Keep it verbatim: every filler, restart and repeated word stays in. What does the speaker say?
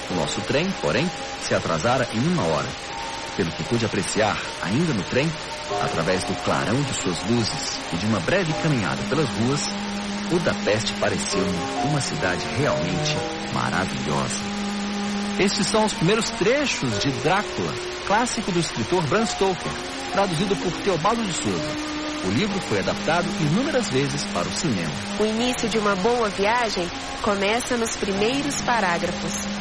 O nosso trem, porém, se atrasara em uma hora. Pelo que pude apreciar, ainda no trem, através do clarão de suas luzes e de uma breve caminhada pelas ruas, Budapeste pareceu-me uma cidade realmente maravilhosa. Estes são os primeiros trechos de Drácula, clássico do escritor Bram Stoker, traduzido por Teobaldo de Souza. O livro foi adaptado inúmeras vezes para o cinema. O início de uma boa viagem começa nos primeiros parágrafos.